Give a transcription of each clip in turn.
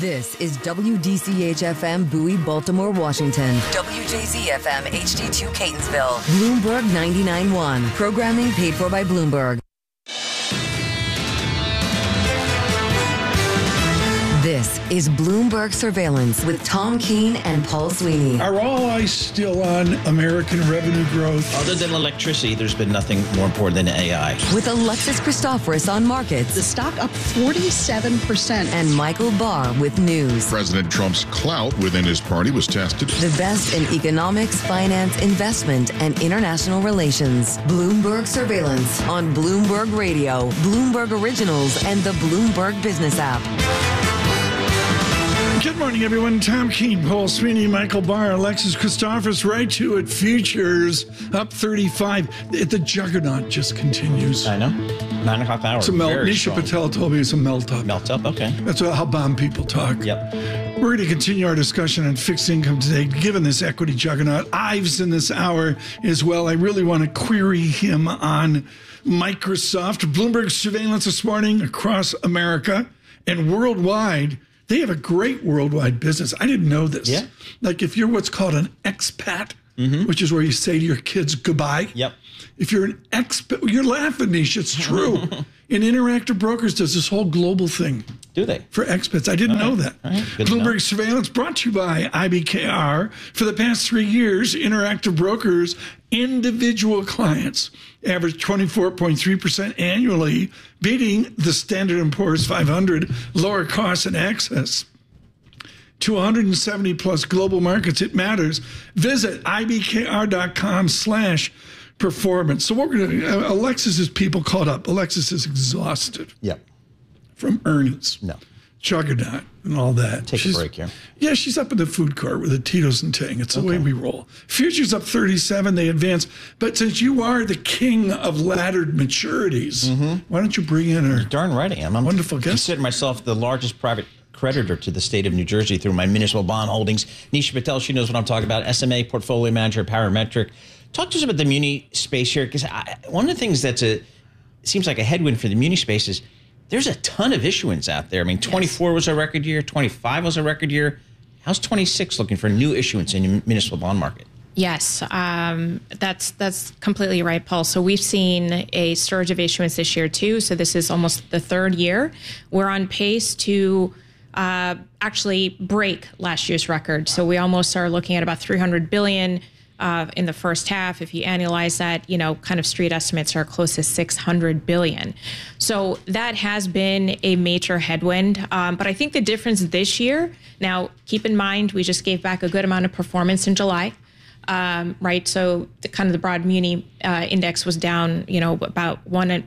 This is WDCH-FM Bowie, Baltimore, Washington. WJZ-FM HD2 Catonsville. Bloomberg 99.1. Programming paid for by Bloomberg. This is Bloomberg Surveillance with Tom Keene and Paul Sweeney. Are all eyes still on American revenue growth? Other than electricity, there's been nothing more important than AI. With Alexis Christoforous on markets. The stock up 47%. And Michael Barr with news. President Trump's clout within his party was tested. The best in economics, finance, investment, and international relations. Bloomberg Surveillance on Bloomberg Radio, Bloomberg Originals, and the Bloomberg Business app. Good morning, everyone. Tom Keene, Paul Sweeney, Michael Barr, Alexis Christoforous, right to it. Futures up 35. The juggernaut just continues. I know. 9 o'clock hour. It's a melt. Very Nisha strong. Patel told me it's a melt up. Melt up, okay. That's how bomb people talk. Yep. We're going to continue our discussion on fixed income today, given this equity juggernaut. Ives in this hour as well. I really want to query him on Microsoft. Bloomberg surveillance this morning across America and worldwide. They have a great worldwide business. I didn't know this. Yeah. Like if you're what's called an expat, which is where you say to your kids goodbye. Yep. If you're an expat, you're laughing, Nisha. It's true. And Interactive Brokers does this whole global thing. Do they? For expats. I didn't know that. All right. Good to know. Bloomberg Surveillance brought to you by IBKR. For the past 3 years, Interactive Brokers individual clients averaged 24.3% annually, beating the Standard & Poor's 500, lower costs and access to 170 plus global markets. It matters. Visit ibkr.com/performance. So what we're going to, Alexis's people caught up. Alexis is exhausted Yep. from earnings. No. Juggernaut and all that. Take a break here. Yeah, she's up in the food court with the Tito's and Tang. It's the way we roll. Futures up 37, they advance. But since you are the king of laddered maturities, why don't you bring in our Darn right I am. I'm wonderful guest? consider myself the largest private creditor to the state of New Jersey through my municipal bond holdings. Nisha Patel, she knows what I'm talking about. SMA portfolio manager, Parametric. Talk to us about the muni space here, because one of the things that's seems like a headwind for the muni space is there's a ton of issuance out there. I mean, 24 was a record year, 25 was a record year. How's 26 looking for new issuance in the municipal bond market? Yes, that's completely right, Paul. So we've seen a surge of issuance this year, too. So this is almost the third year. We're on pace to actually break last year's record. So we almost are looking at about $300 billion in the first half. If you annualize that, kind of street estimates are close to $600 billion. So that has been a major headwind. But I think the difference this year, now keep in mind, we just gave back a good amount of performance in July. Right. So the broad muni index was down, about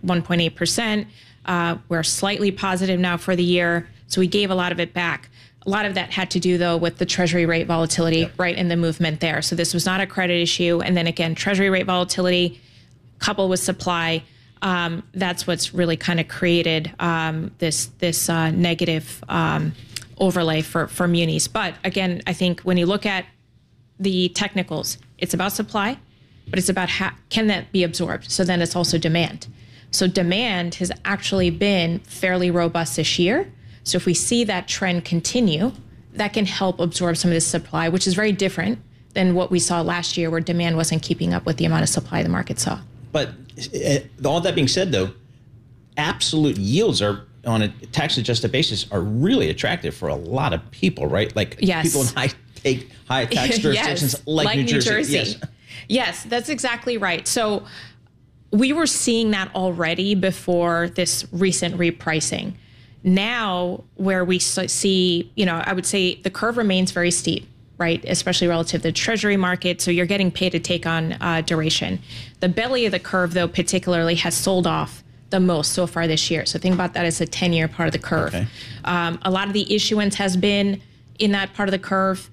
1.8%. We're slightly positive now for the year. So we gave a lot of it back. A lot of that had to do, though, with the Treasury rate volatility, right, in the movement there. So this was not a credit issue. And then again, Treasury rate volatility coupled with supply, that's what's really kind of created this negative overlay for munis. But again, I think when you look at the technicals, it's about supply, but it's about how can that be absorbed? So then it's also demand. So demand has actually been fairly robust this year. So if we see that trend continue, that can help absorb some of this supply, which is very different than what we saw last year where demand wasn't keeping up with the amount of supply the market saw. But all that being said, though, absolute yields are on a tax-adjusted basis are really attractive for a lot of people, right? Like people in high tax jurisdictions like New Jersey. Yes, that's exactly right. So we were seeing that already before this recent repricing. Now, where we see, I would say the curve remains very steep, right? Especially relative to the Treasury market. So you're getting paid to take on duration. The belly of the curve, though, particularly has sold off the most so far this year. So think about that as a 10-year part of the curve. Okay. A lot of the issuance has been in that part of the curve.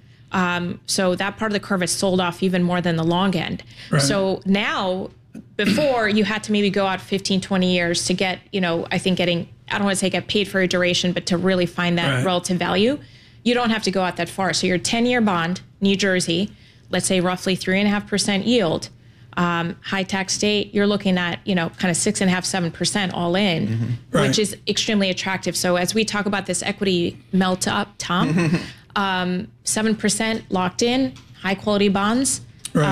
So that part of the curve has sold off even more than the long end. Right. So now, before you had to maybe go out 15, 20 years to get, I think I don't want to say get paid for a duration, but to really find that relative value, you don't have to go out that far. So your 10-year bond, New Jersey, let's say roughly 3.5% yield, high tax state, you're looking at, kind of 6.5%, 7% all in, which is extremely attractive. So as we talk about this equity melt up, Tom, 7% locked in, high quality bonds,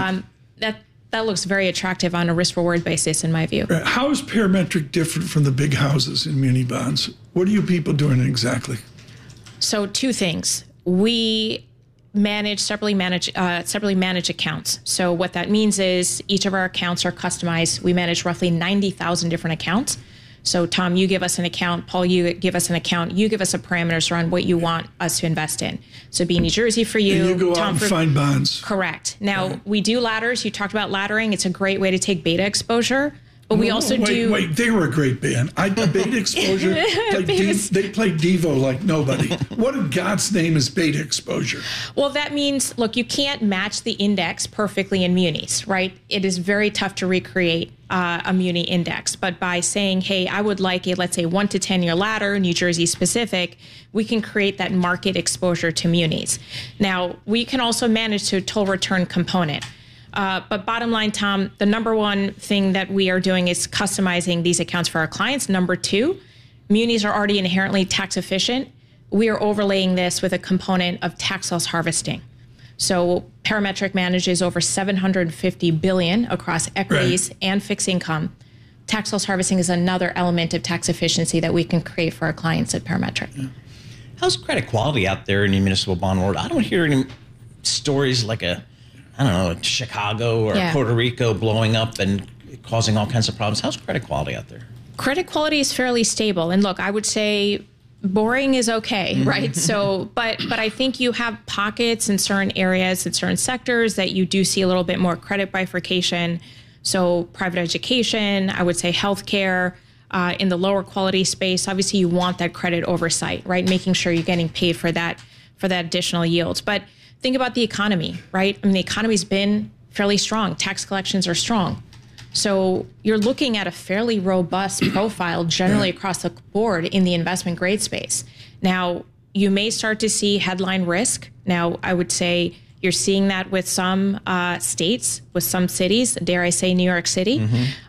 that looks very attractive on a risk reward basis, in my view. Right. How is Parametric different from the big houses in muni bonds? What are you people doing exactly? So two things. We separately manage accounts. So what that means is each of our accounts are customized. We manage roughly 90,000 different accounts. So Tom, you give us an account. Paul, you give us an account. You give us a parameters around what you want us to invest in. So be New Jersey for you. And you go Tom, out and find bonds. Correct. Now, we do ladders. You talked about laddering. It's a great way to take beta exposure. But we also do. Wait, they were a great band. Beta Exposure, they played Devo like nobody. What in God's name is Beta Exposure? Well, that means, look, you can't match the index perfectly in munis, right? It is very tough to recreate a muni index. But by saying, hey, I would like a, let's say, 1 to 10 year ladder, New Jersey specific, we can create that market exposure to munis. Now, we can also manage to total return component. But bottom line, Tom, the number one thing that we are doing is customizing these accounts for our clients. Number two, munis are already inherently tax efficient. We are overlaying this with a component of tax loss harvesting. So Parametric manages over $750 billion across equities and fixed income. Tax loss harvesting is another element of tax efficiency that we can create for our clients at Parametric. Yeah. How's credit quality out there in the municipal bond world? I don't hear any stories like Chicago or Puerto Rico blowing up and causing all kinds of problems. How's credit quality out there? Credit quality is fairly stable. And look, I would say boring is okay, right? So, but I think you have pockets in certain areas, in certain sectors that you do see a little bit more credit bifurcation. So private education, I would say healthcare, in the lower quality space, obviously you want that credit oversight, right? Making sure you're getting paid for that additional yield. But think about the economy, right? I mean, the economy's been fairly strong. Tax collections are strong. So you're looking at a fairly robust profile generally across the board in the investment grade space. Now, you may start to see headline risk. Now, I would say you're seeing that with some states, with some cities, dare I say New York City,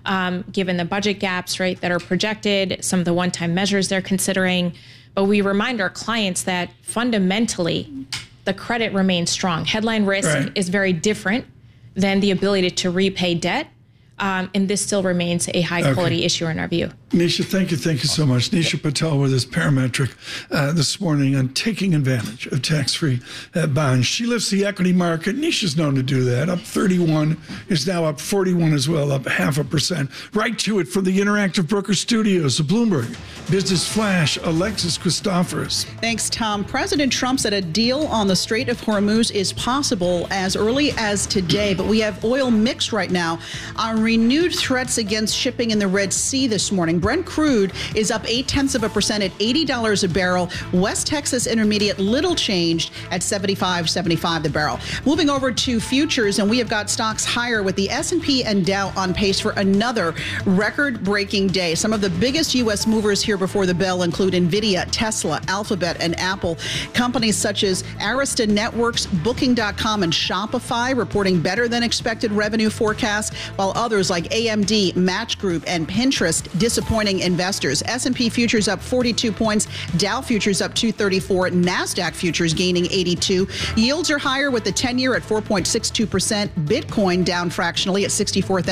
given the budget gaps, right, that are projected, some of the one-time measures they're considering. But we remind our clients that fundamentally, the credit remains strong. Headline risk is very different than the ability to repay debt. And this still remains a high quality issuer in our view. Nisha, thank you so much. Nisha Patel with us, Parametric, this morning on taking advantage of tax-free bonds. She lifts the equity market. Nisha's known to do that. Up 31, is now up 41 as well, up 0.5%. Right to it from the Interactive Broker Studios, the Bloomberg Business Flash, Alexis Christoforous. Thanks, Tom. President Trump said a deal on the Strait of Hormuz is possible as early as today, but we have oil mixed right now on renewed threats against shipping in the Red Sea this morning. Brent crude is up 0.8% at $80 a barrel. West Texas Intermediate little changed at $75.75 the barrel. Moving over to futures, and we have got stocks higher with the S&P and Dow on pace for another record-breaking day. Some of the biggest U.S. movers here before the bell include NVIDIA, Tesla, Alphabet, and Apple. Companies such as Arista Networks, Booking.com, and Shopify reporting better than expected revenue forecasts, while others like AMD, Match Group, and Pinterest disappointing investors. S&P futures up 42 points, Dow futures up 234, NASDAQ futures gaining 82. Yields are higher with the 10-year at 4.62%, Bitcoin down fractionally at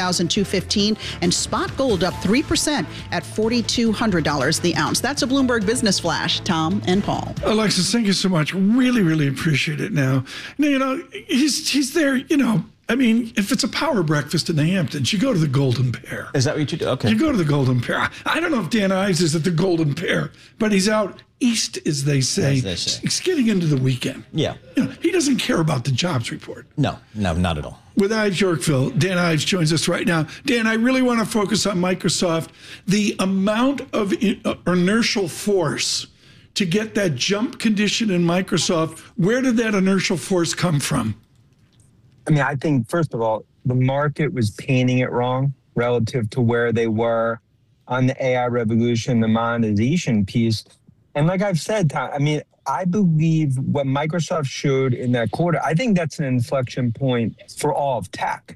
$64,215, and spot gold up 3% at $4,200 the ounce. That's a Bloomberg Business Flash. Tom and Paul. Alexis, thank you so much. Really, really appreciate it now. He's there, I mean, if it's a power breakfast in the Hamptons, you go to the Golden Pear. Is that what you do? Okay. You go to the Golden Pear. I don't know if Dan Ives is at the Golden Pear, but he's out east, as they say. He's getting into the weekend. Yeah. He doesn't care about the jobs report. No, not at all. With Ives Yorkville, Dan Ives joins us right now. Dan, I really want to focus on Microsoft. The amount of inertial force to get that jump condition in Microsoft, where did that inertial force come from? I mean, I think, first of all, the market was painting it wrong relative to where they were on the AI revolution, the monetization piece. And like I've said, I mean, I believe what Microsoft showed in that quarter, I think that's an inflection point for all of tech.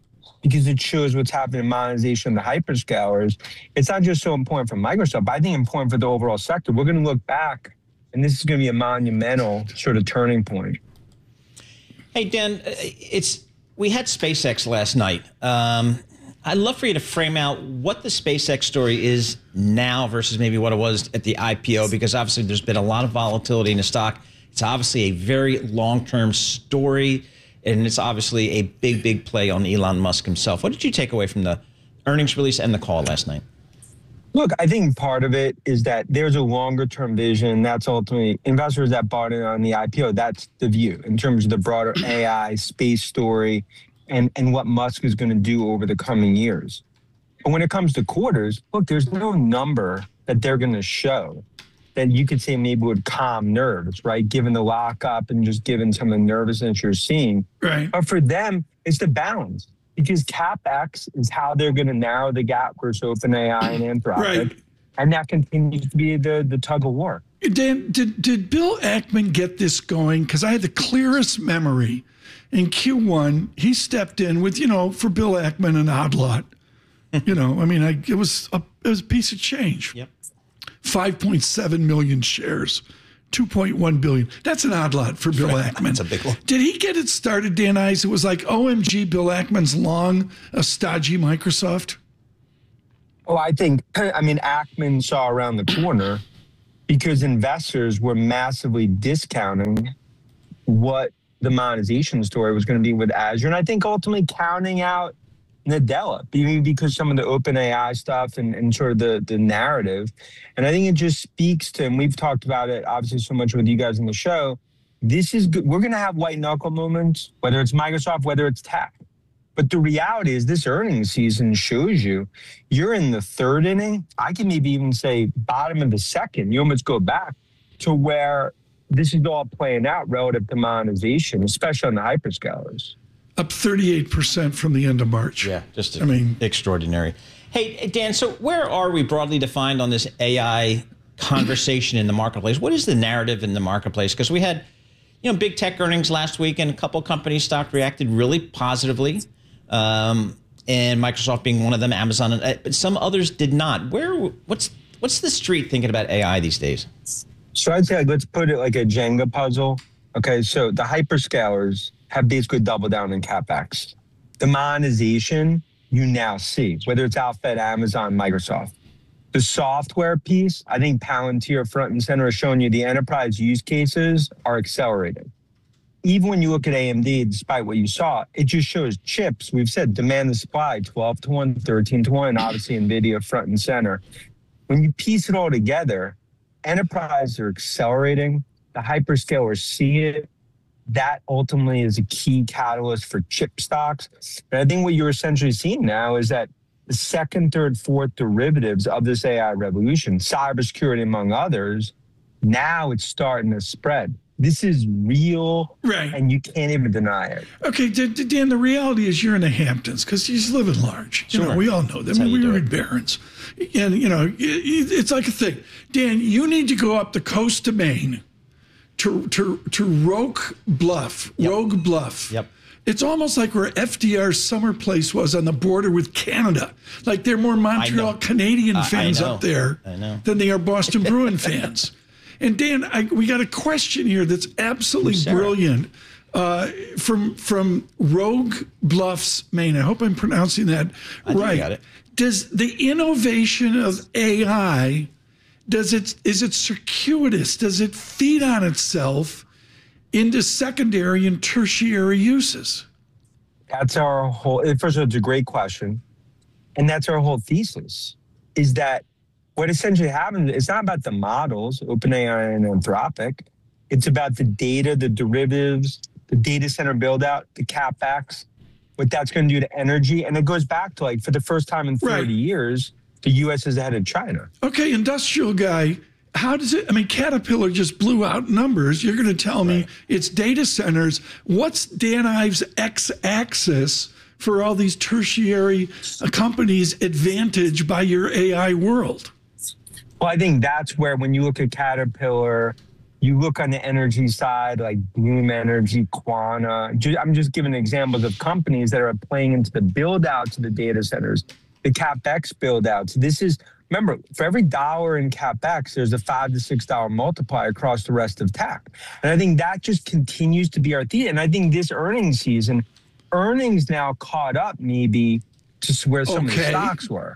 because it shows what's happening in monetization of the hyperscalers. It's not just so important for Microsoft, but I think important for the overall sector. We're going to look back, and this is going to be a monumental sort of turning point. Hey, Dan, we had SpaceX last night. I'd love for you to frame out what the SpaceX story is now versus maybe what it was at the IPO, because obviously there's been a lot of volatility in the stock. It's obviously a very long-term story, and it's obviously a big, big play on Elon Musk himself. What did you take away from the earnings release and the call last night? Look, I think part of it is that there's a longer-term vision. That's ultimately investors that bought in on the IPO. That's the view in terms of the broader AI space story and what Musk is going to do over the coming years. But when it comes to quarters, look, there's no number that they're going to show that you could say maybe would calm nerves, right? Given the lockup and just given some of the nervousness you're seeing. Right. But for them, it's the balance, because CapEx is how they're going to narrow the gap versus OpenAI and Anthropic. Right. And that continues to be the tug of war. Dan, did Bill Ackman get this going? Because I had the clearest memory. In Q1, he stepped in with, for Bill Ackman, an odd lot. It was a piece of change. Yep. 5.7 million shares, 2.1 billion. That's an odd lot for Bill Ackman. That's a big one. Did he get it started, Dan Ives? It was like, OMG, Bill Ackman's long, a stodgy Microsoft. Oh, Ackman saw around the corner because investors were massively discounting what the monetization story was going to be with Azure. And I think ultimately counting out Nadella, because some of the OpenAI stuff and sort of the narrative. And I think it just speaks to, and we've talked about it obviously so much with you guys on the show, this is good. We're going to have white knuckle moments, whether it's Microsoft, whether it's tech. But the reality is this earnings season shows you're in the third inning. I can maybe even say bottom of the second. You almost go back to where this is all playing out relative to monetization, especially on the hyperscalers. Up 38% from the end of March. Yeah, just extraordinary. Hey, Dan, so where are we broadly defined on this AI conversation in the marketplace? What is the narrative in the marketplace? Because we had, big tech earnings last week, and a couple companies' stock reacted really positively, and Microsoft being one of them, Amazon, but some others did not. What's the street thinking about AI these days? So I'd say let's put it like a Jenga puzzle. Okay, so the hyperscalers have basically doubled down in CapEx. The monetization you now see, whether it's Alphabet, Amazon, Microsoft. The software piece, I think Palantir front and center is showing you the enterprise use cases are accelerating. Even when you look at AMD, despite what you saw, it just shows chips. We've said demand and supply, 12-1, 13-1, and obviously NVIDIA front and center. When you piece it all together, enterprises are accelerating. The hyperscalers see it. That ultimately is a key catalyst for chip stocks. And I think what you're essentially seeing now is that the second, third, fourth derivatives of this AI revolution, cybersecurity among others, now it's starting to spread. This is real, right? And you can't even deny it. Okay, Dan, the reality is you're in the Hamptons because you live in large. Sure. We all know that. We were in Barron's. And, it's like a thing. Dan, you need to go up the coast to Maine to Rogue Bluff. Yep. Rogue Bluff. Yep. It's almost like where FDR's summer place was on the border with Canada. Like they're more Montreal Canadian fans up there than they are Boston Bruin fans. And Dan, we got a question here that's absolutely brilliant from Rogue Bluffs, Maine. I hope I'm pronouncing that right. Got it. Does the innovation of AI, is it circuitous? Does it feed on itself into secondary and tertiary uses? That's our whole, first of all, it's a great question. And that's our whole thesis, is that what essentially happens, it's not about the models, OpenAI and Anthropic. It's about the data, the derivatives, the data center build out, the CapEx, what that's going to do to energy. And it goes back to for the first time in 30 years, the U.S. is ahead of China. Okay, industrial guy, how does it, Caterpillar just blew out numbers. You're going to tell me it's data centers. What's Dan Ives' x-axis for all these tertiary companies' advantage by your AI world? Well, I think that's where, when you look at Caterpillar You look on the energy side, like Bloom Energy, Quanta. I'm just giving examples of companies that are playing into the build outs of the data centers, the CapEx build outs. Remember, for every dollar in CapEx, there's a $5 to $6 multiplier across the rest of tech. And I think that just continues to be our theme. And I think this earnings season, earnings now caught up maybe to where some of the stocks were.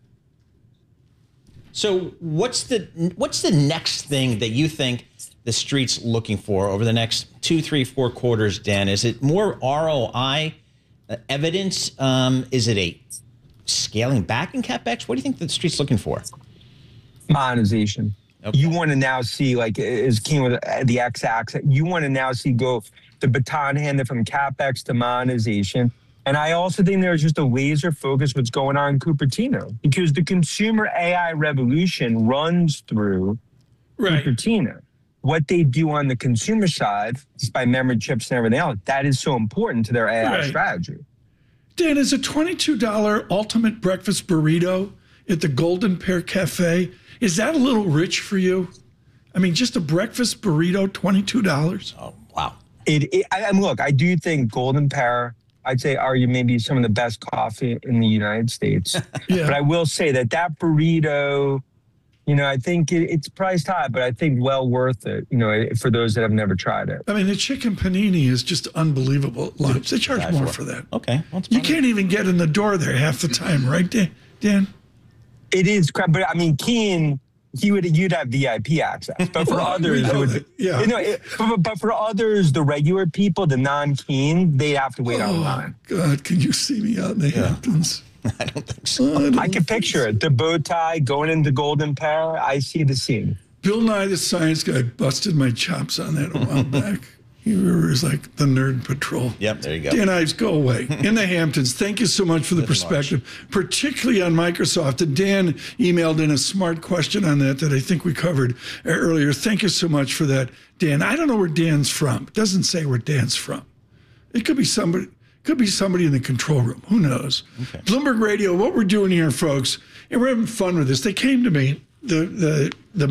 So what's the next thing that you think the street's looking for over the next 2, 3, 4 quarters, Dan? Is it more ROI evidence? Is it a scaling back in CapEx? What do you think the street's looking for? Monetization. Okay. You want to now see, like, is King with the X-axis, you want to now see go the baton handed from CapEx to monetization. And I also think there's just a laser focus what's going on in Cupertino, because the consumer AI revolution runs through Cupertino. What they do on the consumer side, just by memory chips and everything else, that is so important to their AI strategy. Dan, is a $22 ultimate breakfast burrito at the Golden Pear Cafe, is that a little rich for you? I mean, just a breakfast burrito, $22? Oh, wow. Look, I do think Golden Pear, I'd say, argue maybe some of the best coffee in the United States. But I will say that burrito, I think it's priced high, but I think well worth it, for those that have never tried it. I mean, the chicken panini is just unbelievable at lunch. They charge more for that. Okay. You can't even get in the door there half the time, right, Dan? It is crap, but I mean, Keen, you'd have VIP access, but for others, but for others, the regular people, the non-Keen, they have to wait online. God, can you see me out in the Hamptons? I don't think so. I can picture it. The bow tie going into Golden Pear. I see the scene. Bill Nye the Science Guy busted my chops on that a while back. He was like the Nerd Patrol. Yep, there you go. Dan Ives, go away. In the Hamptons, thank you so much for the perspective, particularly on Microsoft. And Dan emailed in a smart question on that I think we covered earlier. Thank you so much for that, Dan. I don't know where Dan's from. It doesn't say where Dan's from. It could be somebody. Could be somebody in the control room. Who knows? Okay. Bloomberg Radio, what we're doing here, folks, and we're having fun with this. They came to me, the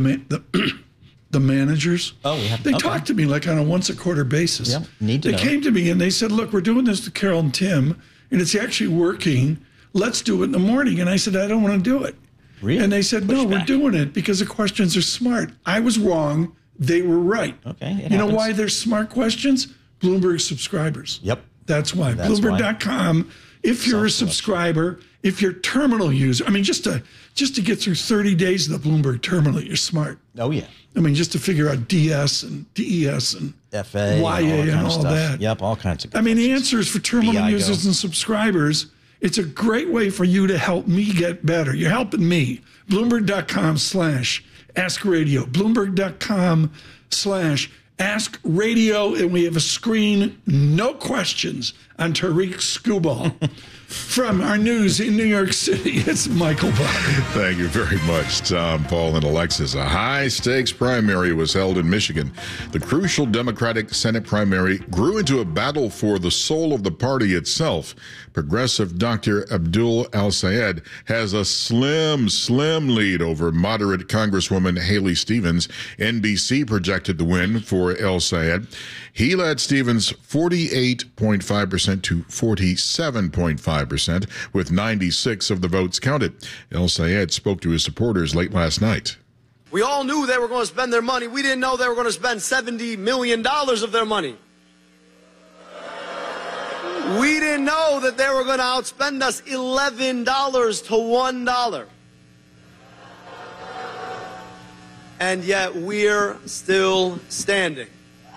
managers. They talk to me like on a once a quarter basis. Yep. They came to me and they said, look, we're doing this to Carol and Tim, and it's actually working. Let's do it in the morning. And I said, I don't want to do it. Really? And they said, no, we're doing it because the questions are smart. I was wrong. They were right. Okay. You know why they're smart questions? Bloomberg subscribers. Yep. That's why. Bloomberg.com. If you're a subscriber, if you're a terminal user, I mean, just to get through 30 days of the Bloomberg terminal, you're smart. Oh, yeah. I mean, just to figure out DS and DES and FA, YA and all that. Yep, all kinds of. I mean, the answers for terminal users and subscribers. It's a great way for you to help me get better. You're helping me. Bloomberg.com/AskRadio. Bloomberg.com/Ask Radio, and we have a screen, no questions, on Tariq Skubal. From our news in New York City, it's Michael Barr. Thank you very much, Tom, Paul, and Alexis. A high-stakes primary was held in Michigan. The crucial Democratic Senate primary grew into a battle for the soul of the party itself. Progressive Dr. Abdul Al-Sayed has a slim lead over moderate Congresswoman Haley Stevens. NBC projected the win for Al-Sayed. He led Stevens 48.5% to 47.5%, with 96 of the votes counted. El-Sayed spoke to his supporters late last night. We all knew they were going to spend their money. We didn't know they were going to spend $70 million of their money. We didn't know that they were going to outspend us $11 to $1. And yet we're still standing.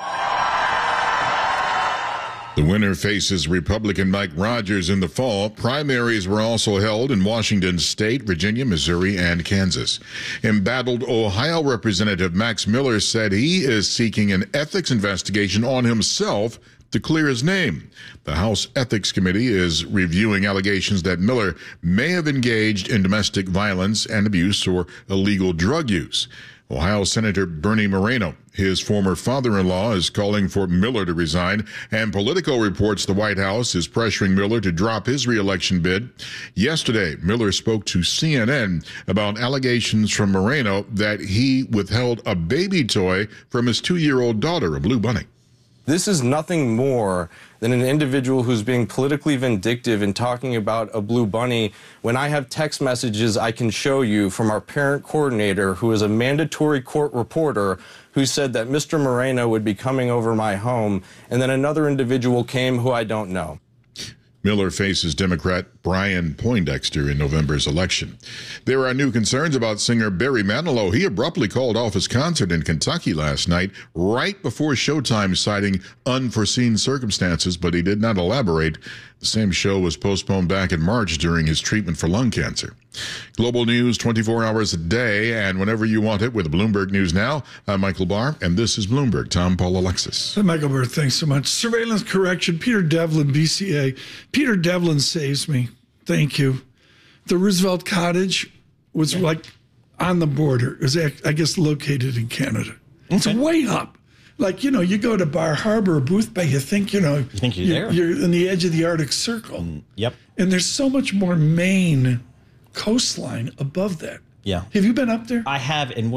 The winner faces Republican Mike Rogers in the fall. Primaries were also held in Washington State, Virginia, Missouri, and Kansas. Embattled Ohio Representative Max Miller said he is seeking an ethics investigation on himself to clear his name. The House Ethics Committee is reviewing allegations that Miller may have engaged in domestic violence and abuse or illegal drug use. Ohio Senator Bernie Moreno, his former father-in-law, is calling for Miller to resign, and Politico reports the White House is pressuring Miller to drop his re-election bid. Yesterday, Miller spoke to CNN about allegations from Moreno that he withheld a baby toy from his 2-year-old daughter, a blue bunny. This is nothing more than an individual who's being politically vindictive and talking about a blue bunny when I have text messages I can show you from our parent coordinator, who is a mandatory court reporter, who said that Mr. Moreno would be coming over my home, and then another individual came who I don't know. Miller faces Democrat Brian Poindexter in November's election. There are new concerns about singer Barry Manilow. He abruptly called off his concert in Kentucky last night, right before showtime, citing unforeseen circumstances, but he did not elaborate. The same show was postponed back in March during his treatment for lung cancer. Global news 24 hours a day and whenever you want it with Bloomberg News Now. I'm Michael Barr, and this is Bloomberg. Tom, Paul, Alexis. Michael Barr, thanks so much. Surveillance correction, Peter Devlin, BCA. Peter Devlin saves me. Thank you. The Roosevelt Cottage was like on the border. It was, I guess, located in Canada. It's way up. Like, you know, you go to Bar Harbor or Booth Bay, you think, you know, you think you're there. You're in the edge of the Arctic Circle. Yep. And there's so much more Maine coastline above that. Yeah. Have you been up there? I have, and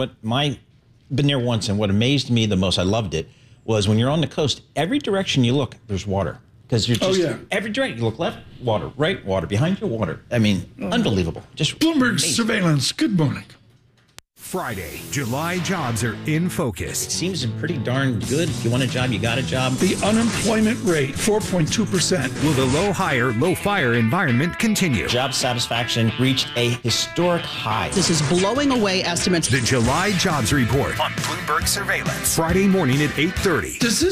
been there once, and what amazed me the most, I loved it, was when you're on the coast, every direction you look, there's water. Because you're just, every direction you look left, water, right, water, behind you, water. I mean, unbelievable. Just Bloomberg amazing. Surveillance. Good morning. Friday, July jobs are in focus. It seems pretty darn good. If you want a job, you got a job. The unemployment rate, 4.2%. Will the low hire, low fire environment continue? Job satisfaction reached a historic high. This is blowing away estimates. The July Jobs Report on Bloomberg Surveillance. Friday morning at 8:30. Does this